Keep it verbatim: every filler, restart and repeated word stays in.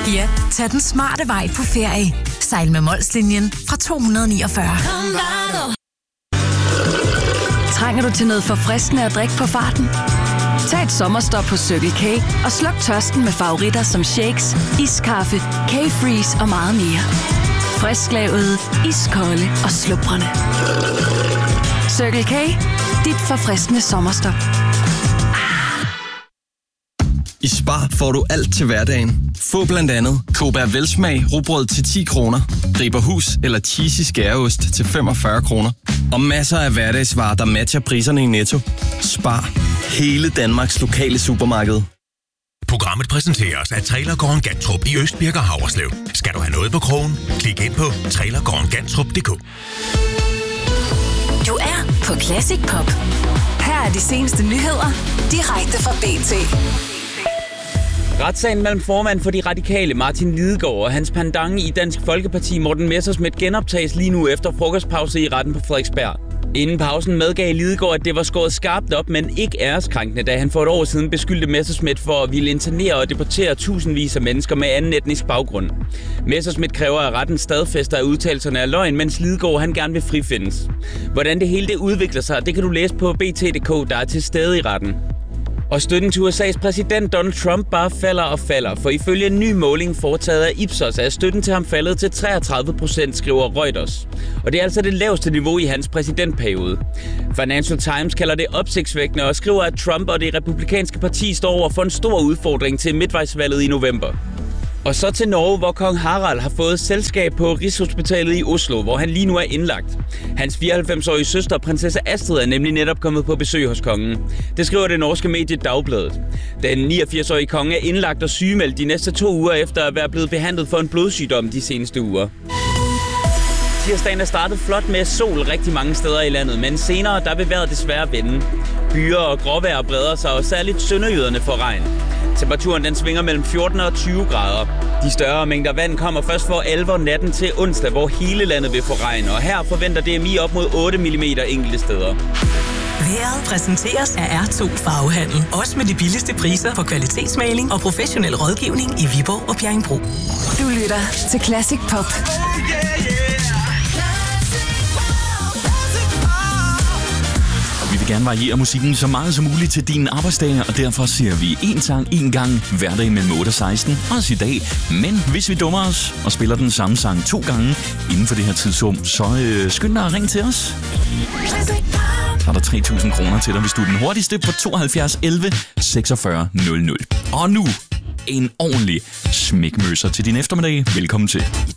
Ja, tag den smarte vej på ferie. Sejl med Molslinjen fra to hundrede niogfyrre. Trænger du til noget forfriskende at drikke på farten? Tag et sommerstop på Circle K og sluk tørsten med favoritter som shakes, iskaffe, K-Freeze og meget mere. Frisklavet, iskolde og slubrende. Circle K, dit forfriskende sommerstop. I Spar får du alt til hverdagen. Få blandt andet Cobra Velsmag rugbrød til ti kroner, Riberhus eller cheesy skæreost til femogfyrre kroner. Og masser af hverdagsvarer, der matcher priserne i Netto. Spar. Hele Danmarks lokale supermarked. Programmet præsenteres af Trailergården Gantrup i Østbirk og Havreslev. Skal du have noget på krogen? Klik ind på trailergården gantrup punktum d k. Du er på Classic Pop. Her er de seneste nyheder direkte fra B T. Retssagen mellem formand for de radikale Martin Lidegaard og hans pendant i Dansk Folkeparti Morten Messerschmidt genoptages lige nu efter frokostpause i retten på Frederiksberg. Inden pausen medgav Lidegaard, at det var skåret skarpt op, men ikke æreskrænkende, da han for et år siden beskyldte Messerschmidt for at ville internere og deportere tusindvis af mennesker med anden etnisk baggrund. Messerschmidt kræver, at retten stadfæster, at udtalelserne er løgn, mens Lidegaard han gerne vil frifindes. Hvordan det hele det udvikler sig, det kan du læse på B T punktum d k, der er til stede i retten. Og støtten til U S A's præsident Donald Trump bare falder og falder, for ifølge en ny måling foretaget af Ipsos er støtten til ham faldet til treogtredive procent, skriver Reuters. Og det er altså det laveste niveau i hans præsidentperiode. Financial Times kalder det opsigtsvækkende og skriver, at Trump og det republikanske parti står over for en stor udfordring til midtvejsvalget i november. Og så til Norge, hvor kong Harald har fået selskab på Rigshospitalet i Oslo, hvor han lige nu er indlagt. Hans fireoghalvfems-årige søster, prinsesse Astrid, er nemlig netop kommet på besøg hos kongen. Det skriver det norske medie Dagbladet. Den niogfirs-årige konge er indlagt og sygemeldt de næste to uger efter at være blevet behandlet for en blodsygdom de seneste uger. Tirsdagen er startet flot med sol rigtig mange steder i landet, men senere der vil vejret desværre vende. Byer og gråvejr breder sig, og særligt sønderjyderne får regn. Temperaturen den svinger mellem fjorten og tyve grader. De større mængder vand kommer først for alvor natten til onsdag, hvor hele landet vil få regn, og her forventer D M I op mod otte millimeter enkelte steder. Vejret præsenteres af R to Farvehandel. Også med de billigste priser på kvalitetsmaling og professionel rådgivning i Viborg og Bjerringbro. Du lytter til Classic Pop. Vi vil gerne variere musikken så meget som muligt til dine arbejdsdage, og derfor ser vi en sang en gang hverdag mellem otte og seksten, også i dag. Men hvis vi dummer os og spiller den samme sang to gange inden for det her tidsrum, så øh, skynd dig at ringe til os. Så er der tre tusind kroner til dig, hvis du er den hurtigste på tooghalvfjerds elleve seksogfyrre nul nul. Og nu en ordentlig smækmøsser til din eftermiddag. Velkommen til.